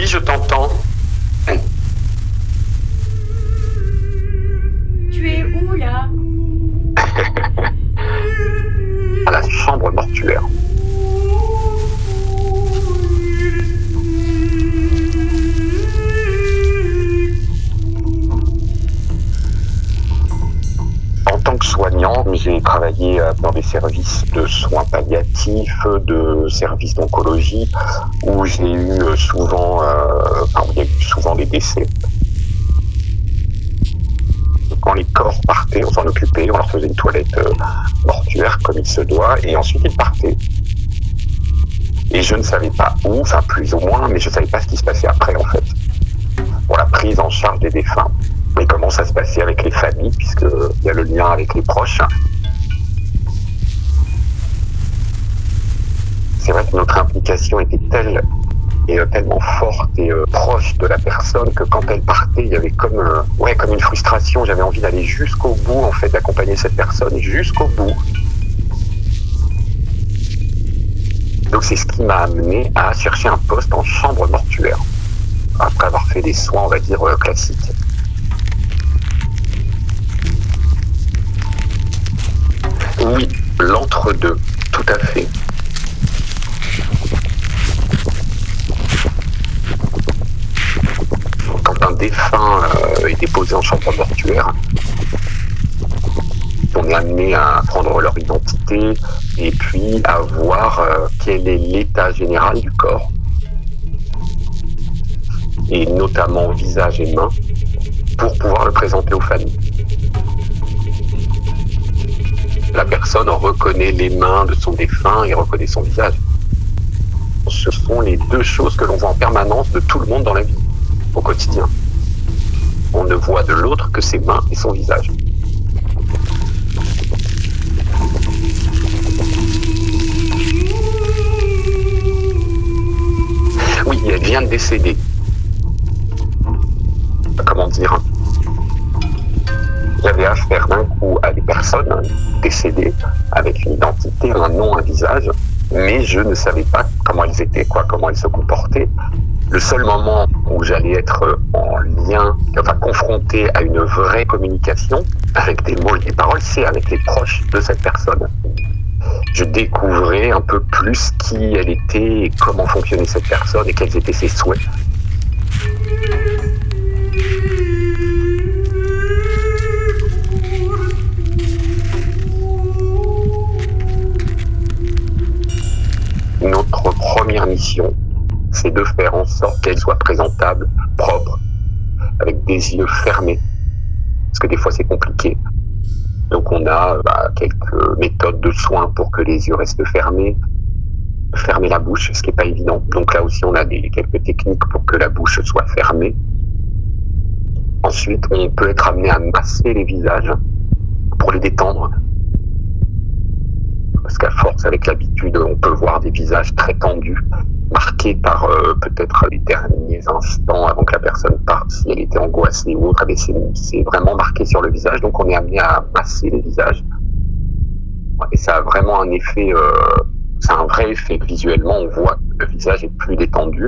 Oui, je t'entends. Tu es où là? À la chambre mortuaire. En tant que soignant, j'ai travaillé dans des services de soins palliatifs, de services d'oncologie, où j'ai eu souvent, où il y a eu souvent des décès. Quand les corps partaient, on s'en occupait, on leur faisait une toilette mortuaire comme il se doit, et ensuite ils partaient. Et je ne savais pas où, enfin plus ou moins, mais je ne savais pas ce qui se passait après en fait, pour la prise en charge des défunts. Et comment ça se passait avec les familles, puisqu'il y a le lien avec les proches. C'est vrai que notre implication était telle et tellement forte et proche de la personne que quand elle partait, il y avait comme une frustration. J'avais envie d'aller jusqu'au bout, en fait, d'accompagner cette personne jusqu'au bout. Donc c'est ce qui m'a amené à chercher un poste en chambre mortuaire, après avoir fait des soins, on va dire, classiques. Oui, l'entre-deux, tout à fait. Quand un défunt est déposé en chambre mortuaire, on est amené à prendre leur identité et puis à voir quel est l'état général du corps, et notamment visage et mains, pour pouvoir le présenter aux familles. La personne reconnaît les mains de son défunt et reconnaît son visage. Ce sont les deux choses que l'on voit en permanence de tout le monde dans la vie, au quotidien. On ne voit de l'autre que ses mains et son visage. Oui, elle vient de décéder. Comment dire ? J'avais affaire d'un coup à des personnes décédées avec une identité, un nom, un visage, mais je ne savais pas comment elles étaient, comment elles se comportaient. Le seul moment où j'allais être en lien, confronté à une vraie communication avec des mots et des paroles, c'est avec les proches de cette personne. Je découvrais un peu plus qui elle était et comment fonctionnait cette personne et quels étaient ses souhaits. Notre première mission, c'est de faire en sorte qu'elle soit présentable, propre, avec des yeux fermés, parce que des fois c'est compliqué. Donc on a quelques méthodes de soins pour que les yeux restent fermés, fermer la bouche, ce qui n'est pas évident. Donc là aussi on a quelques techniques pour que la bouche soit fermée. Ensuite on peut être amené à masser les visages pour les détendre. Parce qu'à force, avec l'habitude, on peut voir des visages très tendus, marqués par peut-être les derniers instants avant que la personne parte, si elle était angoissée ou autre. C'est vraiment marqué sur le visage, donc on est amené à masser les visages. Et ça a vraiment un effet, c'est un vrai effet. Visuellement, on voit que le visage est plus détendu.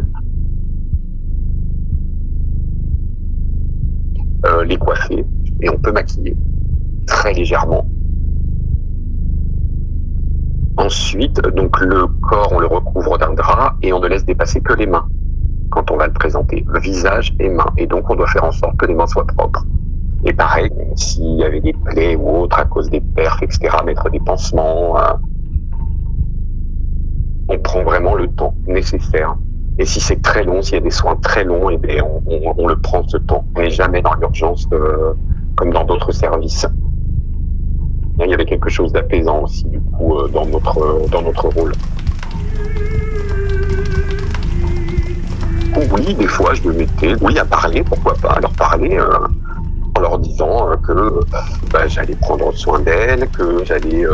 Les coiffer, et on peut maquiller très légèrement. Ensuite, donc le corps, on le recouvre d'un drap et on ne laisse dépasser que les mains quand on va le présenter, le visage et mains. Et donc, on doit faire en sorte que les mains soient propres. Et pareil, s'il y avait des plaies ou autres à cause des perfs, etc., mettre des pansements, on prend vraiment le temps nécessaire. Et si c'est très long, s'il y a des soins très longs, eh bien, on le prend ce temps. On n'est jamais dans l'urgence comme dans d'autres services. Il y avait quelque chose d'apaisant aussi, du coup, dans notre rôle. Oui, des fois, je me mettais, à parler, pourquoi pas, à leur parler, en leur disant que j'allais prendre soin d'elles, que j'allais